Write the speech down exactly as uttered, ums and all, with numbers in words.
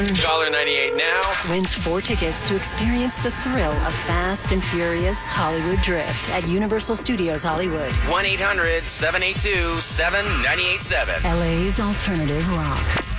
one ninety-eight now. Wins four tickets to experience the thrill of Fast and Furious Hollywood Drift at Universal Studios Hollywood. one eight hundred seven eight two seven nine eight seven. L A's alternative rock.